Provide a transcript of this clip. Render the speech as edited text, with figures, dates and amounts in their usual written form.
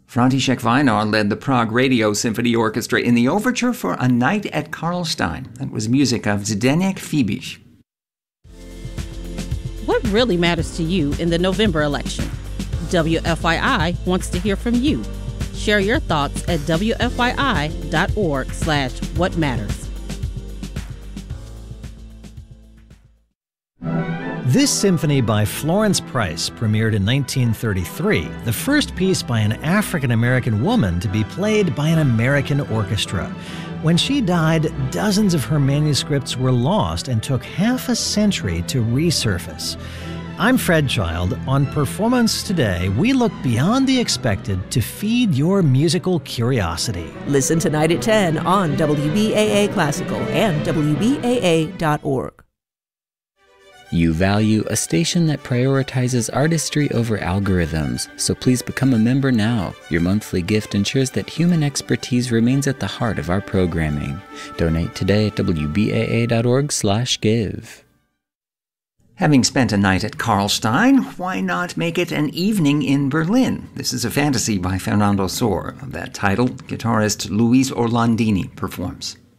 František Weinar led the Prague Radio Symphony Orchestra in the overture for A Night at Karlstein. That was music of Zdeněk Fibiš. What really matters to you in the November election? WFYI wants to hear from you. Share your thoughts at wfyi.org/whatmatters. This symphony by Florence Price premiered in 1933, the first piece by an African-American woman to be played by an American orchestra. When she died, dozens of her manuscripts were lost and took half a century to resurface. I'm Fred Child. On Performance Today, we look beyond the expected to feed your musical curiosity. Listen tonight at 10 on WBAA Classical and WBAA.org. You value a station that prioritizes artistry over algorithms, so please become a member now. Your monthly gift ensures that human expertise remains at the heart of our programming. Donate today at WBAA.org/give. Having spent a night at Karlstein, why not make it an evening in Berlin? This is a fantasy by Fernando Sor. Of that title, guitarist Luis Orlandini performs.